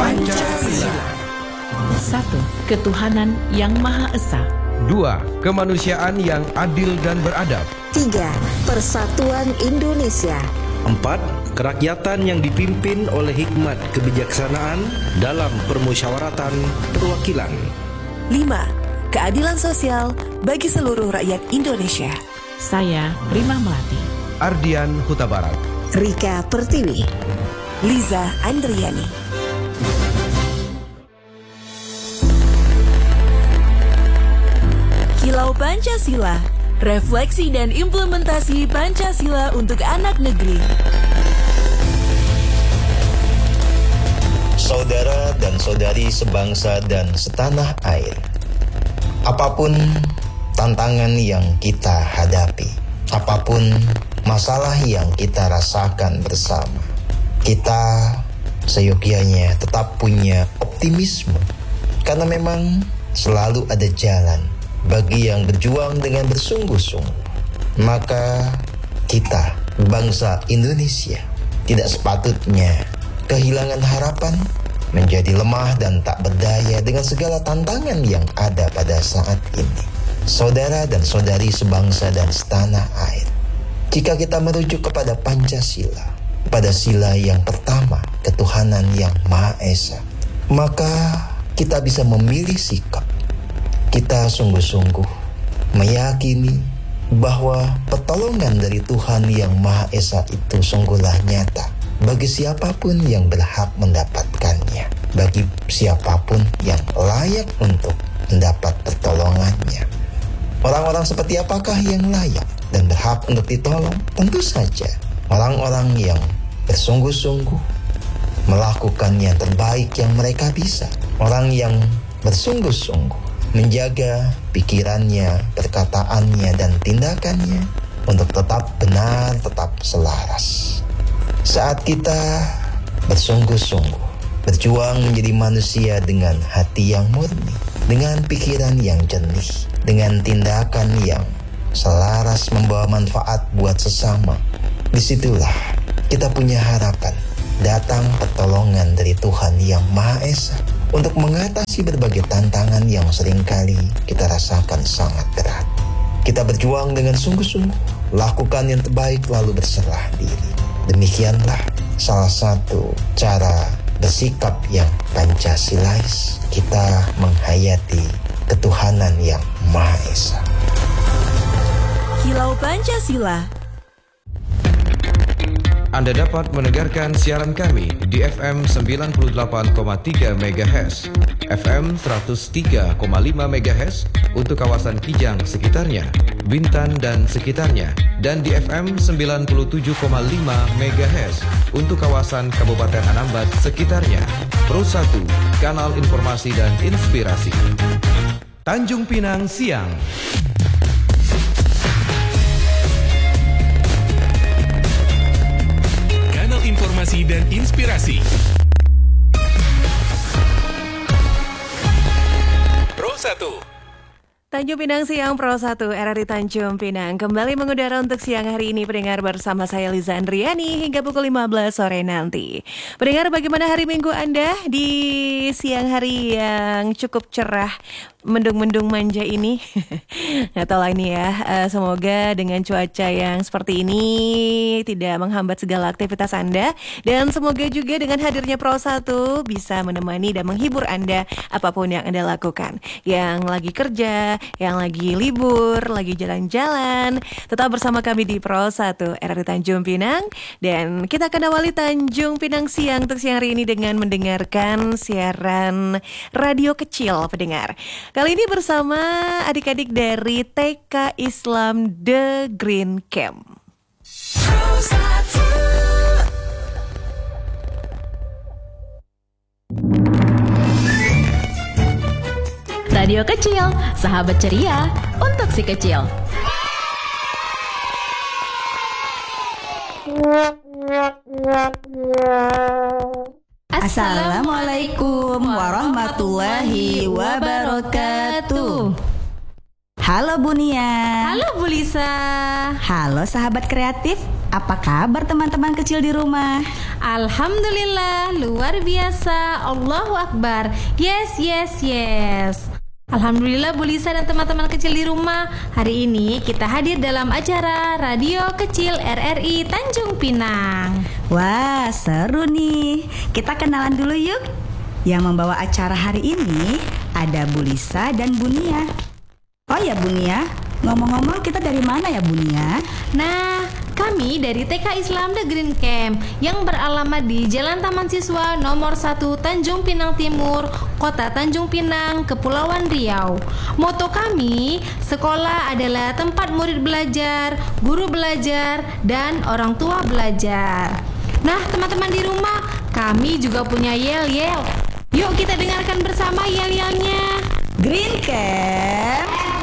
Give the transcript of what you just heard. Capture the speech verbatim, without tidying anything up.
Pancasila. Satu, ketuhanan yang Maha Esa. Dua, kemanusiaan yang adil dan beradab. Tiga, persatuan Indonesia. Empat, kerakyatan yang dipimpin oleh hikmat kebijaksanaan dalam permusyawaratan perwakilan. Lima, keadilan sosial bagi seluruh rakyat Indonesia. Saya Rima Melati. Ardian Huta Barat. Rika Pertiwi. Liza Andriani. Kilau Pancasila, refleksi dan implementasi Pancasila untuk anak negeri. Saudara dan saudari sebangsa dan setanah air, apapun tantangan yang kita hadapi, apapun masalah yang kita rasakan bersama, kita seyogyanya tetap punya optimisme, karena memang selalu ada jalan bagi yang berjuang dengan bersungguh-sungguh. Maka kita, bangsa Indonesia, tidak sepatutnya kehilangan harapan, menjadi lemah dan tak berdaya dengan segala tantangan yang ada pada saat ini. Saudara dan saudari sebangsa dan setanah air, jika kita merujuk kepada Pancasila, pada sila yang pertama, ketuhanan yang Maha Esa, maka kita bisa memilih sikap. Kita sungguh-sungguh meyakini bahwa pertolongan dari Tuhan yang Maha Esa itu sungguhlah nyata bagi siapapun yang berhak mendapatkannya, bagi siapapun yang layak untuk mendapat pertolongannya. Orang-orang seperti apakah yang layak dan berhak untuk ditolong? Tentu saja orang-orang yang bersungguh-sungguh melakukan yang terbaik yang mereka bisa. Orang yang bersungguh-sungguh menjaga pikirannya, perkataannya, dan tindakannya untuk tetap benar, tetap selaras. Saat kita bersungguh-sungguh berjuang menjadi manusia dengan hati yang murni, dengan pikiran yang jernih, dengan tindakan yang selaras membawa manfaat buat sesama, disitulah kita punya harapan datang pertolongan dari Tuhan yang Maha Esa untuk mengatasi berbagai tantangan yang seringkali kita rasakan sangat berat. Kita berjuang dengan sungguh-sungguh, lakukan yang terbaik lalu berserah diri. Demikianlah salah satu cara bersikap yang Pancasilais, kita menghayati ketuhanan yang Maha Esa. Kilau Pancasila. Anda dapat mendengarkan siaran kami di F M sembilan puluh delapan koma tiga megahertz, F M seratus tiga koma lima megahertz untuk kawasan Kijang sekitarnya, Bintan dan sekitarnya, dan di F M sembilan puluh tujuh koma lima megahertz untuk kawasan Kabupaten Anambas sekitarnya. Pro satu, kanal informasi dan inspirasi. Tanjung Pinang Siang. Informasi dan inspirasi. Pro satu. Tanjung Pinang Siang, Pro satu, R R I Tanjung Pinang kembali mengudara untuk siang hari ini. Pendengar, bersama saya Liza Andriani hingga pukul lima belas sore nanti. Pendengar, bagaimana hari Minggu Anda di siang hari yang cukup cerah, mendung-mendung manja ini? Nggak tahu lah ini ya, uh, semoga dengan cuaca yang seperti ini tidak menghambat segala aktivitas Anda, dan semoga juga dengan hadirnya Pro satu bisa menemani dan menghibur Anda apapun yang Anda lakukan. Yang lagi kerja, yang lagi libur, lagi jalan-jalan, tetap bersama kami di Pro satu R R I Tanjung Pinang. Dan kita akan awali Tanjung Pinang Siang untuk siang hari ini dengan mendengarkan siaran radio kecil, pendengar. Kali ini bersama adik-adik dari T K Islam The Green Camp. Radio kecil, sahabat ceria untuk si kecil. Assalamualaikum warahmatullahi wabarakatuh. Halo Bu Nia. Halo Bu Lisa. Halo sahabat kreatif. Apa kabar teman-teman kecil di rumah? Alhamdulillah, luar biasa. Allahu Akbar. Yes, yes, yes. Alhamdulillah Bu Lisa dan teman-teman kecil di rumah. Hari ini kita hadir dalam acara Radio Kecil R R I Tanjung Pinang. Wah, seru nih. Kita kenalan dulu yuk. Yang membawa acara hari ini ada Bu Lisa dan Bu Nia. Oh ya Bu Nia, ngomong-ngomong kita dari mana ya Bu Nia? Nah, kami dari T K Islam The Green Camp yang beralamat di Jalan Taman Siswa nomor satu Tanjung Pinang Timur, Kota Tanjung Pinang, Kepulauan Riau. Moto kami, sekolah adalah tempat murid belajar, guru belajar, dan orang tua belajar. Nah, teman-teman di rumah, kami juga punya yel-yel. Yuk kita dengarkan bersama yel-yelnya. Green Camp